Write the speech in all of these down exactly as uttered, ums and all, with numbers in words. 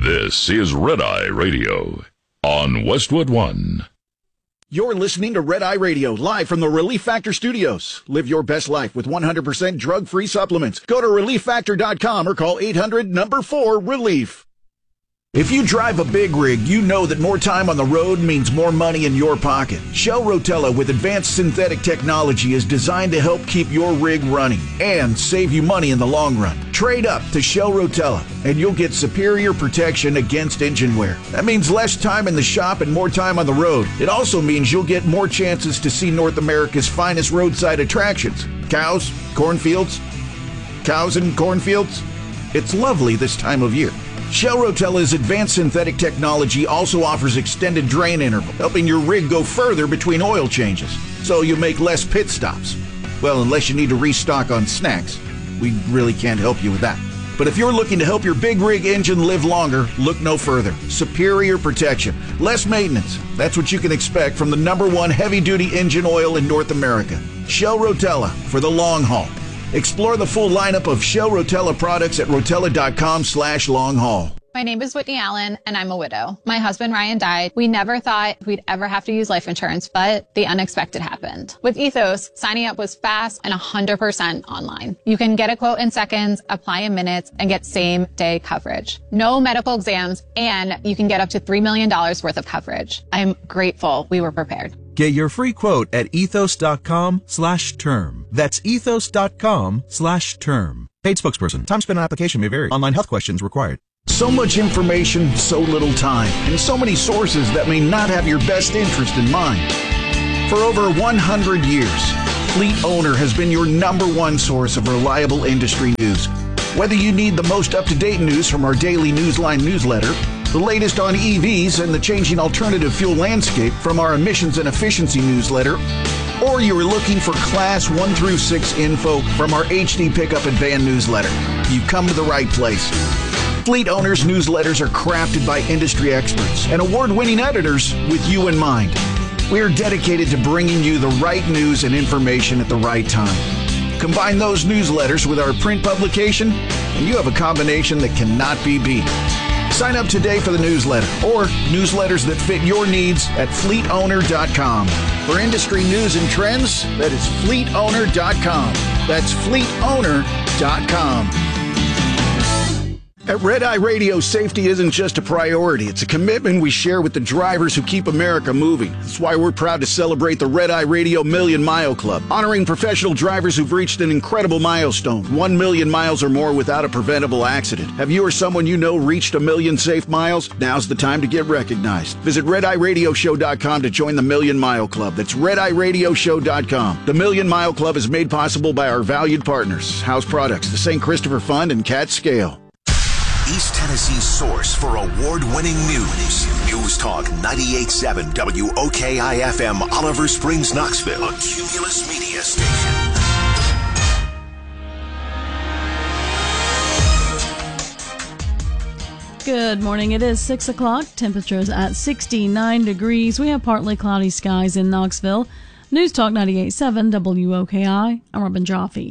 This is Red Eye Radio on Westwood One. You're listening to Red Eye Radio, live from the Relief Factor Studios. Live your best life with one hundred percent drug-free supplements. Go to relief factor dot com or call eight hundred number four relief. If you drive a big rig, you know that more time on the road means more money in your pocket. Shell Rotella with advanced synthetic technology is designed to help keep your rig running and save you money in the long run. Trade up to Shell Rotella and you'll get superior protection against engine wear. That means less time in the shop and more time on the road. It also means you'll get more chances to see North America's finest roadside attractions. Cows, cornfields, cows and cornfields. It's lovely this time of year. Shell Rotella's advanced synthetic technology also offers extended drain interval, helping your rig go further between oil changes, so you make less pit stops. Well, unless you need to restock on snacks. We really can't help you with that. But if you're looking to help your big rig engine live longer, look no further. Superior protection, less maintenance. That's what you can expect from the number one heavy-duty engine oil in North America. Shell Rotella for the long haul. Explore the full lineup of Shell Rotella products at rotella dot com slash long haul. My name is Whitney Allen, and I'm a widow. My husband, Ryan, died. We never thought we'd ever have to use life insurance, but the unexpected happened. With Ethos, signing up was fast and one hundred percent online. You can get a quote in seconds, apply in minutes, and get same-day coverage. No medical exams, and you can get up to three million dollars worth of coverage. I'm grateful we were prepared. Get your free quote at ethos dot com slash term. That's ethos dot com slash term. Paid spokesperson. Time spent on application may vary. Online health questions required. So much information, so little time, and so many sources that may not have your best interest in mind. For over one hundred years, Fleet Owner has been your number one source of reliable industry news. Whether you need the most up-to-date news from our daily Newsline newsletter, the latest on E Vs and the changing alternative fuel landscape from our emissions and efficiency newsletter, or you are looking for class one through six info from our H D Pickup and Van newsletter, you've come to the right place. Fleet Owners newsletters are crafted by industry experts and award-winning editors with you in mind. We are dedicated to bringing you the right news and information at the right time. Combine those newsletters with our print publication, and you have a combination that cannot be beat. Sign up today for the newsletter or newsletters that fit your needs at fleet owner dot com. For industry news and trends, that is fleet owner dot com. That's fleet owner dot com. At Red Eye Radio, safety isn't just a priority. It's a commitment we share with the drivers who keep America moving. That's why we're proud to celebrate the Red Eye Radio Million Mile Club, honoring professional drivers who've reached an incredible milestone, one million miles or more without a preventable accident. Have you or someone you know reached a million safe miles? Now's the time to get recognized. Visit red eye radio show dot com to join the Million Mile Club. That's red eye radio show dot com. The Million Mile Club is made possible by our valued partners, House Products, the Saint Christopher Fund, and Cat Scale. East Tennessee's source for award-winning news. News Talk ninety-eight point seven W O K I F M, Oliver Springs, Knoxville. A Cumulus Media Station. Good morning. It is six o'clock. Temperatures at sixty-nine degrees. We have partly cloudy skies in Knoxville. News Talk ninety-eight point seven W O K I. I'm Robin Jaffe.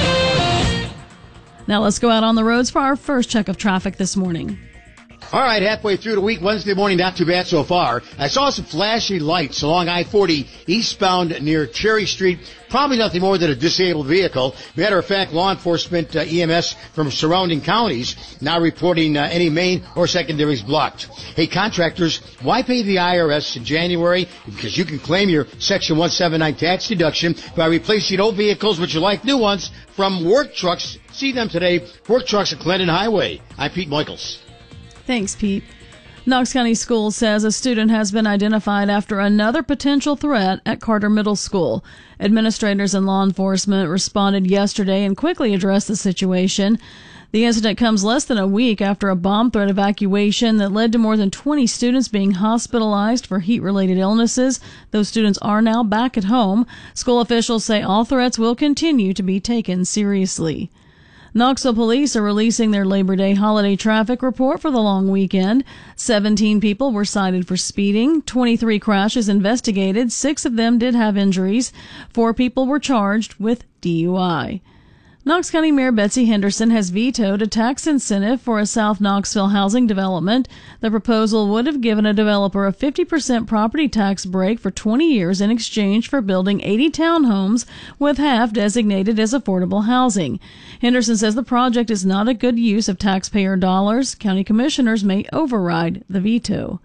Now let's go out on the roads for our first check of traffic this morning. All right, halfway through the week, Wednesday morning, not too bad so far. I saw some flashing lights along I forty eastbound near Cherry Street. Probably nothing more than a disabled vehicle. Matter of fact, law enforcement, uh, E M S from surrounding counties now reporting uh, any main or secondaries blocked. Hey, contractors, why pay the I R S in January? Because you can claim your Section one seventy-nine tax deduction by replacing old vehicles with your like new ones from work trucks. See them today. Work trucks at Clinton Highway. I'm Pete Michaels. Thanks, Pete. Knox County Schools says a student has been identified after another potential threat at Carter Middle School. Administrators and law enforcement responded yesterday and quickly addressed the situation. The incident comes less than a week after a bomb threat evacuation that led to more than twenty students being hospitalized for heat-related illnesses. Those students are now back at home. School officials say all threats will continue to be taken seriously. Knoxville police are releasing their Labor Day holiday traffic report for the long weekend. seventeen people were cited for speeding, twenty-three crashes investigated, six of them did have injuries, four people were charged with D U I. Knox County Mayor Betsy Henderson has vetoed a tax incentive for a South Knoxville housing development. The proposal would have given a developer a fifty percent property tax break for twenty years in exchange for building eighty townhomes, with half designated as affordable housing. Henderson says the project is not a good use of taxpayer dollars. County commissioners may override the veto.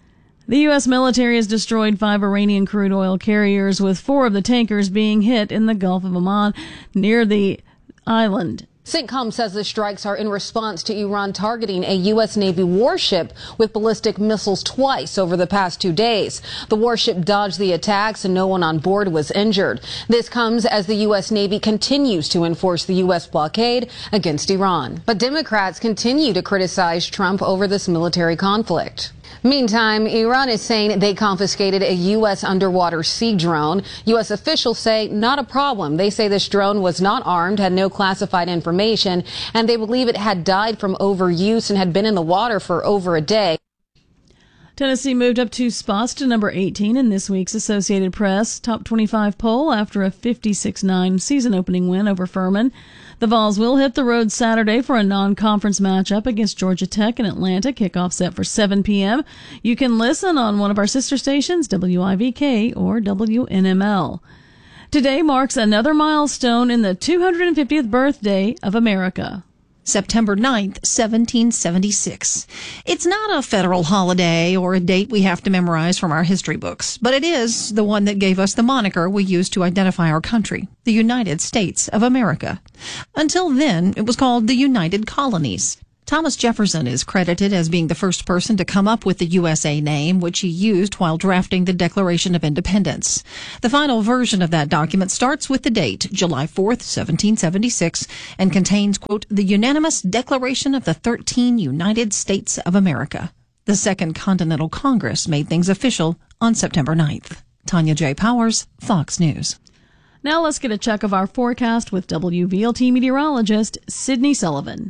The U S military has destroyed five Iranian crude oil carriers, with four of the tankers being hit in the Gulf of Oman near the island. CENTCOM says the strikes are in response to Iran targeting a U S Navy warship with ballistic missiles twice over the past two days. The warship dodged the attacks and no one on board was injured. This comes as the U S Navy continues to enforce the U S blockade against Iran. But Democrats continue to criticize Trump over this military conflict. Meantime, Iran is saying they confiscated a U S underwater sea drone. U S officials say not a problem. They say this drone was not armed, had no classified information, and they believe it had died from overuse and had been in the water for over a day. Tennessee moved up two spots to number eighteen in this week's Associated Press Top twenty-five poll after a fifty-six nine season-opening win over Furman. The Vols will hit the road Saturday for a non-conference matchup against Georgia Tech in Atlanta. Kickoff set for seven p.m. You can listen on one of our sister stations, W I V K or W N M L. Today marks another milestone in the two hundred fiftieth birthday of America. September ninth, seventeen seventy-six. It's not a federal holiday or a date we have to memorize from our history books, but it is the one that gave us the moniker we use to identify our country, the United States of America. Until then, it was called the United Colonies. Thomas Jefferson is credited as being the first person to come up with the U S A name, which he used while drafting the Declaration of Independence. The final version of that document starts with the date, July fourth, seventeen seventy-six, and contains, quote, the unanimous declaration of the thirteen United States of America. The Second Continental Congress made things official on September ninth. Tanya J. Powers, Fox News. Now let's get a check of our forecast with W V L T meteorologist Sydney Sullivan.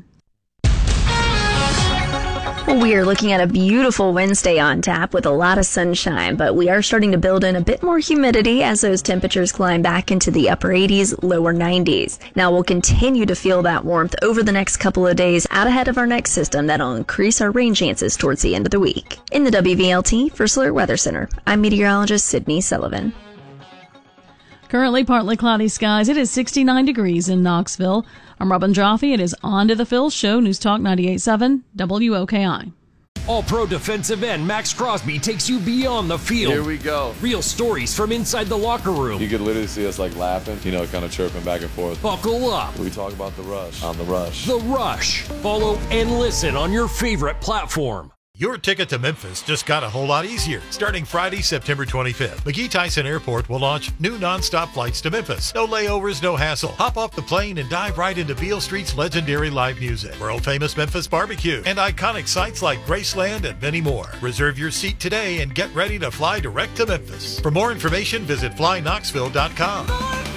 We are looking at a beautiful Wednesday on tap with a lot of sunshine, but we are starting to build in a bit more humidity as those temperatures climb back into the upper eighties, lower nineties. Now we'll continue to feel that warmth over the next couple of days out ahead of our next system that'll increase our rain chances towards the end of the week. In the W V L T First Alert Weather Center, I'm meteorologist Sydney Sullivan. Currently partly cloudy skies. It is sixty-nine degrees in Knoxville. I'm Robin Joffe. It is On to the Phil Show, News Talk ninety-eight point seven W O K I. All-Pro defensive end Max Crosby takes you beyond the field. Here we go. Real stories from inside the locker room. You could literally see us like laughing, you know, kind of chirping back and forth. Buckle up. We talk about the rush on the rush. The Rush. Follow and listen on your favorite platform. Your ticket to Memphis just got a whole lot easier. Starting Friday, September twenty-fifth, McGee Tyson Airport will launch new nonstop flights to Memphis. No layovers, no hassle. Hop off the plane and dive right into Beale Street's legendary live music, world-famous Memphis barbecue, and iconic sites like Graceland and many more. Reserve your seat today and get ready to fly direct to Memphis. For more information, visit fly knoxville dot com.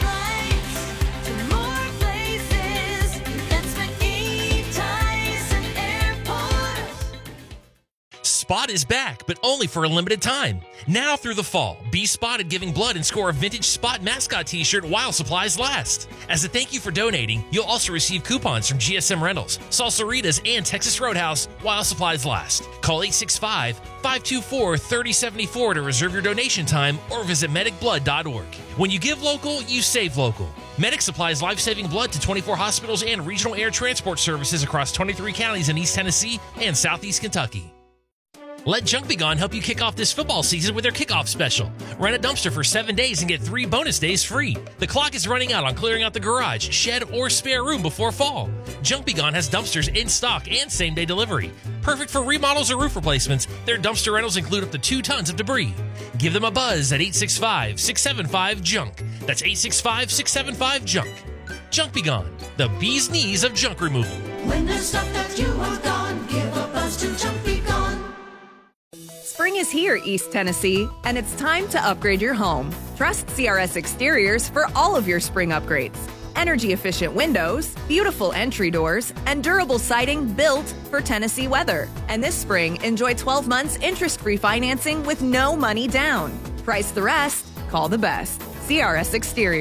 Spot is back, but only for a limited time. Now through the fall, be spotted giving blood and score a vintage Spot mascot t-shirt while supplies last. As a thank you for donating, you'll also receive coupons from G S M Rentals, Salsaritas, and Texas Roadhouse while supplies last. Call eight six five, five two four, three oh seven four to reserve your donation time or visit medic blood dot org. When you give local, you save local. Medic supplies life-saving blood to twenty-four hospitals and regional air transport services across twenty-three counties in East Tennessee and Southeast Kentucky. Let Junk Be Gone help you kick off this football season with their kickoff special. Rent a dumpster for seven days and get three bonus days free. The clock is running out on clearing out the garage, shed, or spare room before fall. Junk Be Gone has dumpsters in stock and same-day delivery. Perfect for remodels or roof replacements, their dumpster rentals include up to two tons of debris. Give them a buzz at eight six five, six seven five, JUNK. That's eight six five, six seven five, JUNK. Junk Be Gone, the bee's knees of junk removal. When there's stuff that you want gone, give a buzz to Junk Be Gone. Spring is here, East Tennessee, and it's time to upgrade your home. Trust C R S Exteriors for all of your spring upgrades. Energy-efficient windows, beautiful entry doors, and durable siding built for Tennessee weather. And this spring, enjoy twelve months interest-free financing with no money down. Price the rest, call the best. C R S Exteriors.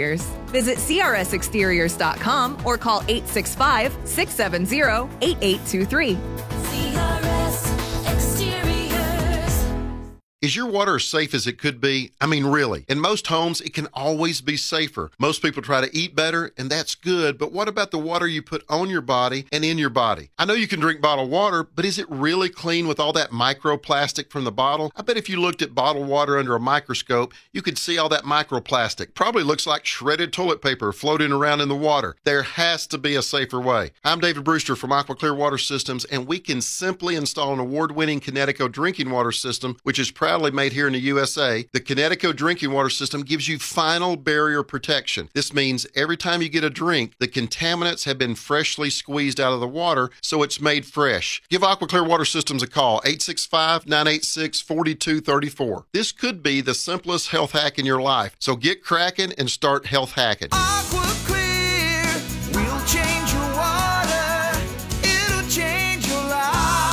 Visit C R S exteriors dot com or call eight six five, six seven zero, eight eight two three. C R S Exteriors. Is your water as safe as it could be? I mean, really. In most homes, it can always be safer. Most people try to eat better, and that's good, but what about the water you put on your body and in your body? I know you can drink bottled water, but is it really clean with all that microplastic from the bottle? I bet if you looked at bottled water under a microscope, you could see all that microplastic. Probably looks like shredded toilet paper floating around in the water. There has to be a safer way. I'm David Brewster from Aqua Clear Water Systems, and we can simply install an award-winning Connecticut drinking water system, which is proudly made here in the U S A. The Connecticut drinking water system gives you final barrier protection. This means every time you get a drink, the contaminants have been freshly squeezed out of the water, so it's made fresh. Give Aqua Clear Water Systems a call, eight six five, nine eight six, four two three four. This could be the simplest health hack in your life, so get cracking and start health hacking. Aqua Clear will change your water. It'll change your life.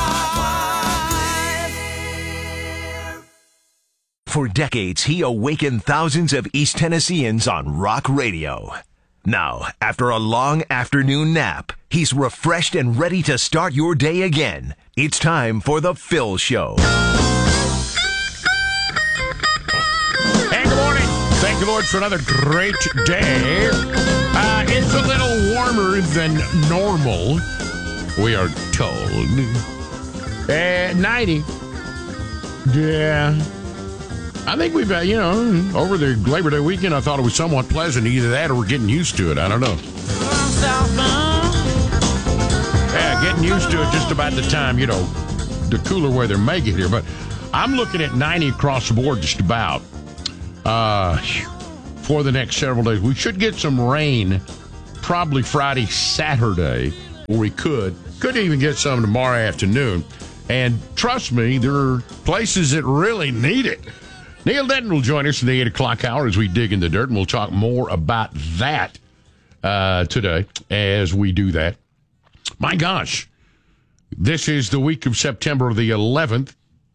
For decades, he awakened thousands of East Tennesseans on rock radio. Now, after a long afternoon nap, he's refreshed and ready to start your day again. It's time for The Phil Show. Hey, good morning. Thank you, Lord, for another great day. Uh, it's a little warmer than normal, we are told. Uh, ninety. Yeah. I think we've, uh, you know, over the Labor Day weekend, I thought it was somewhat pleasant. Either that or we're getting used to it. I don't know. Yeah, getting used to it just about the time, you know, the cooler weather may get here. But I'm looking at ninety across the board just about uh, for the next several days. We should get some rain probably Friday, Saturday, or we could. Could even get some tomorrow afternoon. And trust me, there are places that really need it. Neil Denton will join us in the eight o'clock hour as we dig in the dirt, and we'll talk more about that uh, today as we do that. My gosh, this is the week of September the eleventh.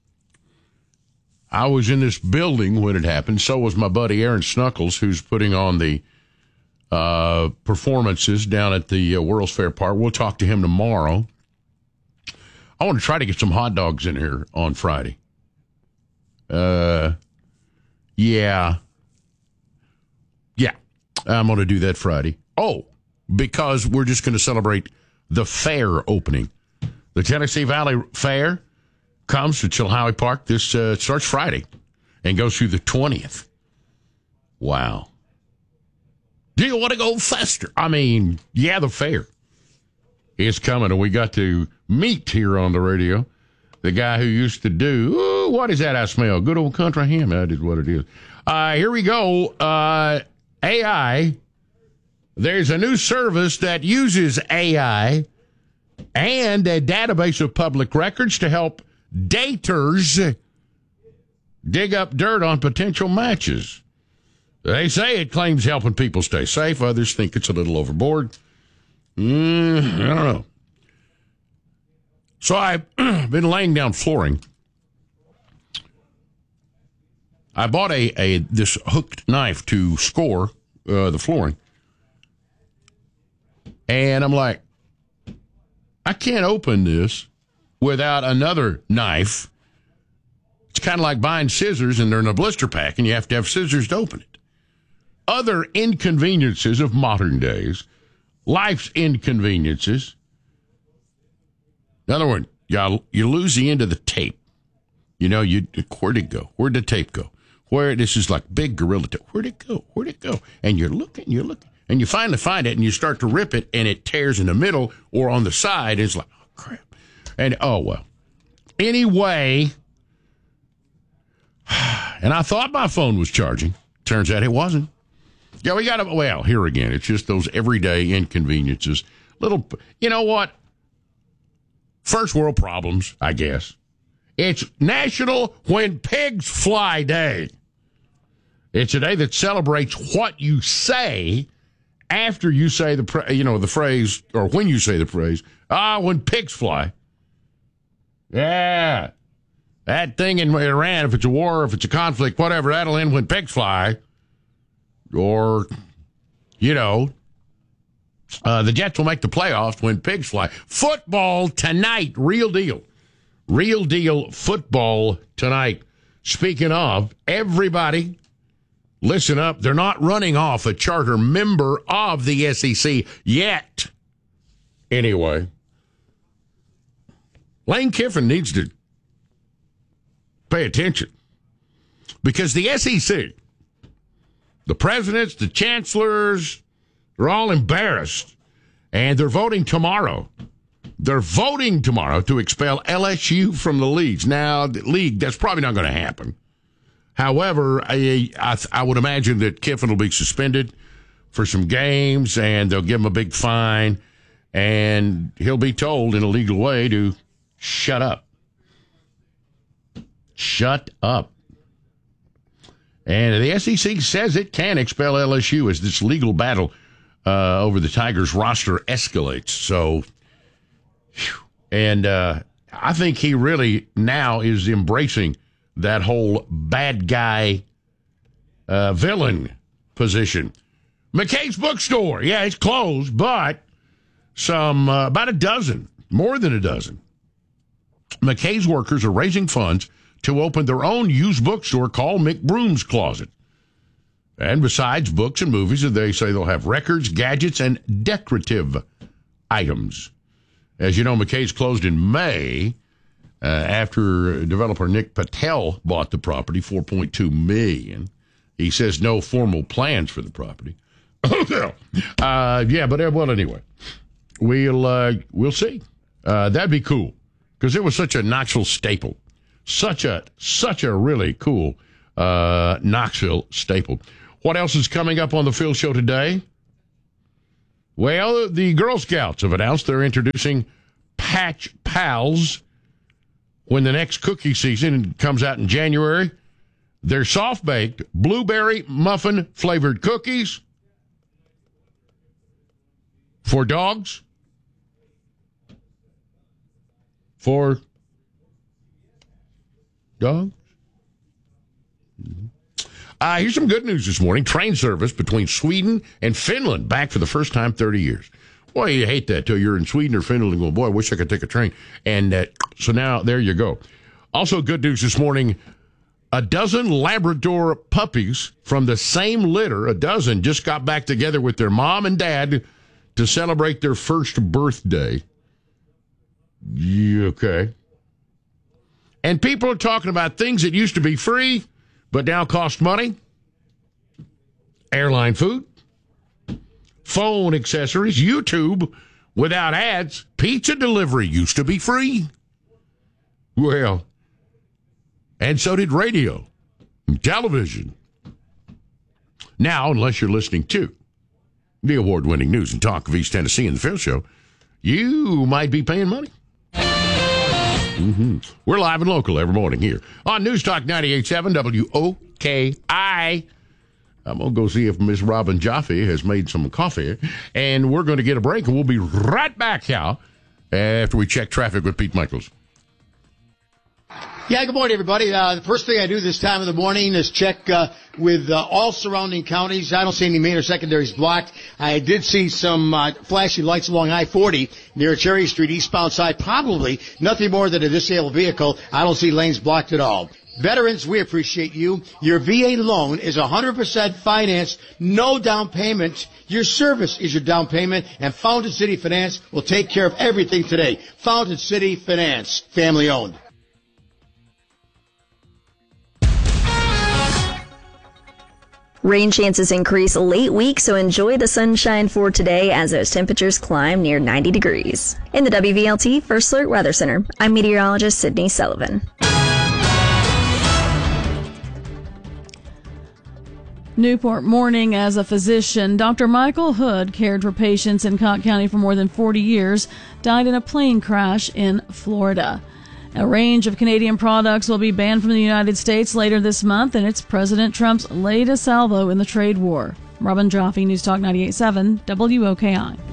I was in this building when it happened. So was my buddy Aaron Snuckles, who's putting on the uh, performances down at the uh, World's Fair Park. We'll talk to him tomorrow. I want to try to get some hot dogs in here on Friday. Uh... Yeah. Yeah. I'm going to do that Friday. Oh, because we're just going to celebrate the fair opening. The Tennessee Valley Fair comes to Chilhowie Park. This uh, starts Friday and goes through the twentieth. Wow. Do you want to go faster? I mean, yeah, the fair is coming, and we got to meet here on the radio the guy who used to do, ooh, what is that I smell? Good old country ham. That is what it is. Uh, here we go. Uh, A I. There's a new service that uses A I and a database of public records to help daters dig up dirt on potential matches. They say it claims helping people stay safe. Others think it's a little overboard. Mm, I don't know. So I've been laying down flooring. I bought a, a this hooked knife to score uh, the flooring. And I'm like, I can't open this without another knife. It's kind of like buying scissors and they're in a blister pack and you have to have scissors to open it. Other inconveniences of modern days, life's inconveniences. In other words, you, you lose the end of the tape. You know, you where'd it go? Where'd the tape go? Where this is like big gorilla tape. Where'd it go? Where'd it go? And you're looking, you're looking, and you finally find it, and you start to rip it, and it tears in the middle or on the side. It's like, oh crap! And oh well. Anyway, and I thought my phone was charging. Turns out it wasn't. Yeah, we got to. Well, here again, it's just those everyday inconveniences. Little, you know what? First world problems, I guess. It's National When Pigs Fly Day. It's a day that celebrates what you say after you say the, you know, the phrase, or when you say the phrase, ah, when pigs fly. Yeah. That thing in Iran, if it's a war, if it's a conflict, whatever, that'll end when pigs fly. Or you know, uh, the Jets will make the playoffs when pigs fly. Football tonight, real deal. Real deal football tonight. Speaking of, everybody, listen up. They're not running off a charter member of the S E C yet. Anyway, Lane Kiffin needs to pay attention because the S E C, the presidents, the chancellors, they're all embarrassed, and they're voting tomorrow. They're voting tomorrow to expel L S U from the leagues. Now, the league, that's probably not going to happen. However, I, I, I would imagine that Kiffin will be suspended for some games, and they'll give him a big fine, and he'll be told in a legal way to shut up. Shut up. And the S E C says it can expel L S U as this legal battle uh, over the Tigers roster escalates. So, and uh, I think he really now is embracing that whole bad guy uh, villain position. McKay's Bookstore, yeah, it's closed, but some uh, about a dozen, more than a dozen, McKay's workers are raising funds to open their own used bookstore called McBroom's Closet. And besides books and movies, they say they'll have records, gadgets, and decorative items. As you know, McKay's closed in May uh, after developer Nick Patel bought the property, four point two million dollars. He says no formal plans for the property. uh, yeah, but uh, well, anyway, we'll uh, we'll see. Uh, that'd be cool because it was such a Knoxville staple, such a such a really cool uh, Knoxville staple. What else is coming up on the Phil Show today? Well, the Girl Scouts have announced they're introducing Patch Pals when the next cookie season comes out in January. They're soft-baked blueberry muffin flavored cookies for dogs, for dogs. Mm-hmm. Uh, here's some good news this morning. Train service between Sweden and Finland back for the first time in thirty years. Boy, you hate that till you're in Sweden or Finland and go, boy, I wish I could take a train. And uh, so now there you go. Also good news this morning. A dozen Labrador puppies from the same litter, a dozen, just got back together with their mom and dad to celebrate their first birthday. Yeah, okay. And people are talking about things that used to be free but now cost money. Airline food, phone accessories, YouTube without ads, pizza delivery used to be free. Well, and so did radio and television. Now, unless you're listening to the award-winning news and talk of East Tennessee and the Phil Show, you might be paying money. Mm-hmm. We're live and local every morning here on News Talk ninety-eight point seven W O K I. I'm going to go see if Miss Robin Jaffe has made some coffee, and we're going to get a break, and we'll be right back now after we check traffic with Pete Michaels. Yeah, good morning, everybody. Uh, the first thing I do this time of the morning is check uh, with uh, all surrounding counties. I don't see any main or secondaries blocked. I did see some uh, flashy lights along I forty near Cherry Street, eastbound side. Probably nothing more than a disabled vehicle. I don't see lanes blocked at all. Veterans, we appreciate you. Your V A loan is one hundred percent financed, no down payment. Your service is your down payment, and Fountain City Finance will take care of everything today. Fountain City Finance, family owned. Rain chances increase late week, so enjoy the sunshine for today as those temperatures climb near ninety degrees. In the W V L T First Alert Weather Center, I'm meteorologist Sydney Sullivan. Newport Morning. As a physician, Doctor Michael Hood cared for patients in Cott County for more than forty years, died in a plane crash in Florida. A range of Canadian products will be banned from the United States later this month, and it's President Trump's latest salvo in the trade war. Robin Jaffe, News Talk ninety-eight point seven W O K I.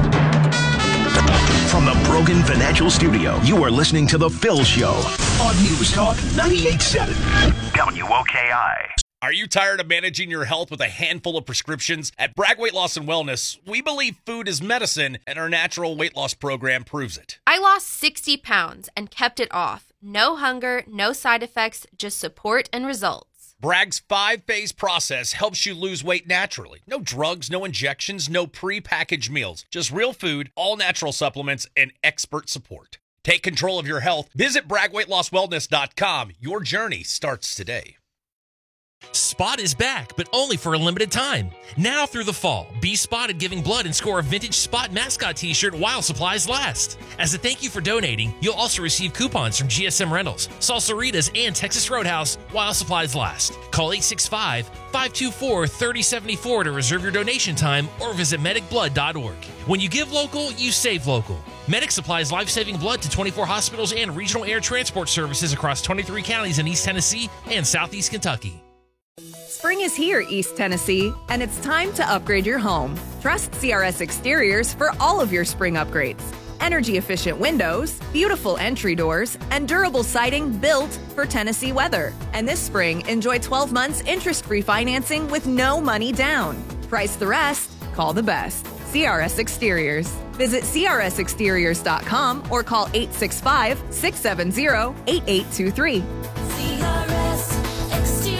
From the Brogan Financial Studio, you are listening to The Phil Show on News Talk ninety-eight point seven W O K I. Are you tired of managing your health with a handful of prescriptions? At Bragg Weight Loss and Wellness, we believe food is medicine, and our natural weight loss program proves it. I lost sixty pounds and kept it off. No hunger, no side effects, just support and results. Bragg's five-phase process helps you lose weight naturally. No drugs, no injections, no pre-packaged meals. Just real food, all natural supplements, and expert support. Take control of your health. Visit bragg weight loss wellness dot com. Your journey starts today. Spot is back, but only for a limited time. Now through the fall, be spotted giving blood and score a vintage Spot mascot t-shirt while supplies last. As a thank you for donating, you'll also receive coupons from G S M Rentals, Salsaritas, and Texas Roadhouse while supplies last. Call eight six five, five two four, three oh seven four to reserve your donation time or visit medic blood dot org. When you give local, you save local. Medic supplies life-saving blood to twenty-four hospitals and regional air transport services across twenty-three counties in East Tennessee and Southeast Kentucky. Spring is here, East Tennessee, and it's time to upgrade your home. Trust C R S Exteriors for all of your spring upgrades. Energy-efficient windows, beautiful entry doors, and durable siding built for Tennessee weather. And this spring, enjoy twelve months interest-free financing with no money down. Price the rest, call the best. C R S Exteriors. Visit C R S exteriors dot com or call eight six five, six seven zero, eight eight two three. C R S Exteriors.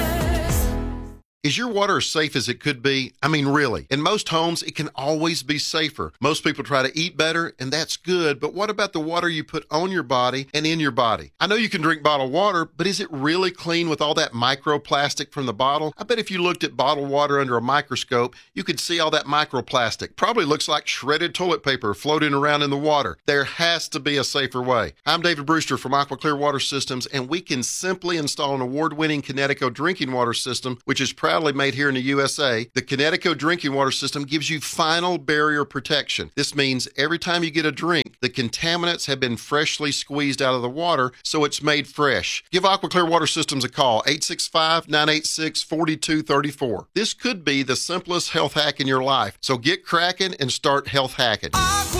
Is your water as safe as it could be? I mean, really. In most homes, it can always be safer. Most people try to eat better, and that's good, but what about the water you put on your body and in your body? I know you can drink bottled water, but is it really clean with all that microplastic from the bottle? I bet if you looked at bottled water under a microscope, you could see all that microplastic. Probably looks like shredded toilet paper floating around in the water. There has to be a safer way. I'm David Brewster from Aqua Clear Water Systems, and we can simply install an award-winning Connecticut drinking water system, which is proud proudly made here in the U S A. The Connecticut drinking water system gives you final barrier protection. This means every time you get a drink, the contaminants have been freshly squeezed out of the water, so it's made fresh. Give Aqua Clear Water Systems a call, eight six five, nine eight six, four two three four. This could be the simplest health hack in your life, so get cracking and start health hacking. Aqua